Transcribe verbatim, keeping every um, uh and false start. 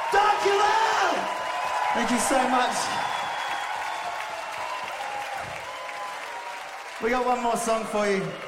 Dankjewel! Thank you so much. We got one more song for you.